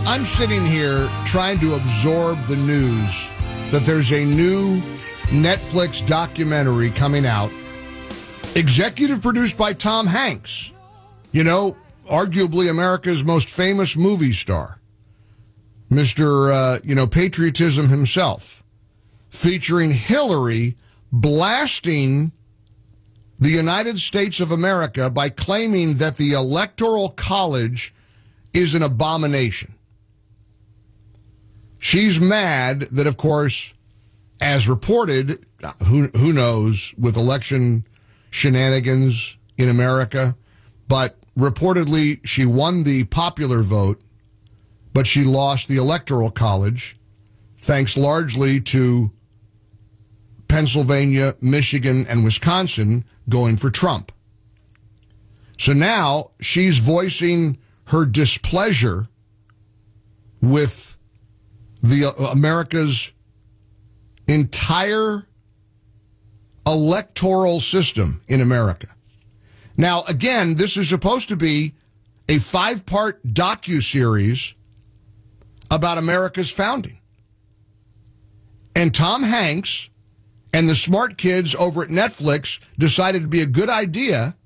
I'm sitting here trying to absorb the news that there's a new Netflix documentary coming out, executive produced by Tom Hanks, you know, arguably America's most famous movie star, Mr. Patriotism himself, featuring Hillary blasting the United States of America by claiming that the Electoral College is an abomination. She's mad that, of course, as reported, who knows, with election shenanigans in America, but reportedly she won the popular vote, but she lost the Electoral College, thanks largely to Pennsylvania, Michigan, and Wisconsin going for Trump. So now she's voicing her displeasure with America's entire electoral system in America. Now, again, this is supposed to be a 5-part docuseries about America's founding. And Tom Hanks and the smart kids over at Netflix decided it'd be a good idea